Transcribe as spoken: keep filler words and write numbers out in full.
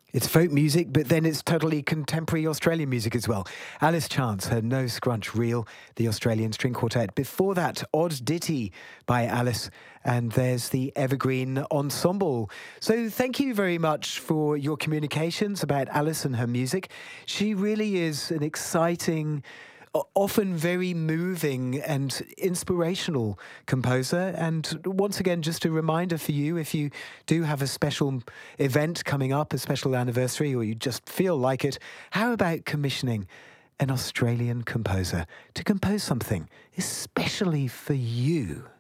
It's folk music, but then it's totally contemporary Australian music as well. Alice Chance, her No Scrunch Reel, the Australian String Quartet. Before that, Odd Ditty by Alice. And there's the Evergreen Ensemble. So thank you very much for your communications about Alice and her music. She really is an exciting, often very moving and inspirational composer. And once again, just a reminder for you, if you do have a special event coming up, a special anniversary, or you just feel like it, how about commissioning an Australian composer to compose something especially for you?